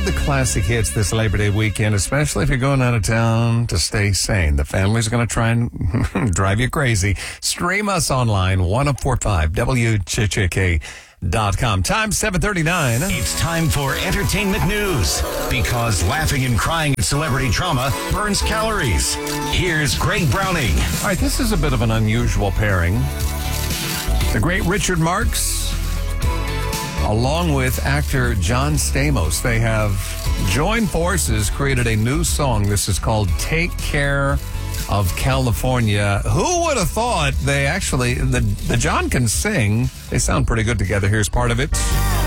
the classic hits this Labor Day weekend, especially if you're going out of town to stay sane. The family's going to try and drive you crazy. Stream us online, 1045WCHK.com. Time 7:39. It's time for entertainment news, because laughing and crying at celebrity drama burns calories. Here's Greg Browning. All right, this is a bit of an unusual pairing. The great Richard Marx, along with actor John Stamos, they have joined forces, created a new song. This is called Take Care of California. Who would have thought they actually, the John can sing. They sound pretty good together. Here's part of it.